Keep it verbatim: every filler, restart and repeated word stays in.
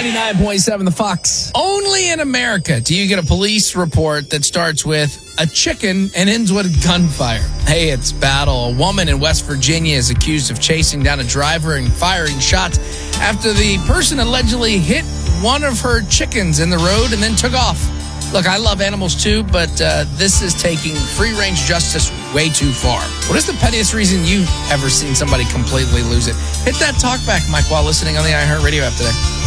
ninety-nine point seven The Fox. Only in America do you get a police report that starts with a chicken and ends with gunfire. Hey, it's battle. A woman in West Virginia is accused of chasing down a driver and firing shots after the person allegedly hit one of her chickens in the road and then took off. Look, I love animals too, but uh, this is taking free-range justice way too far. What is the pettiest reason you've ever seen somebody completely lose it? Hit that talk back, Mike, while listening on the iHeartRadio app today.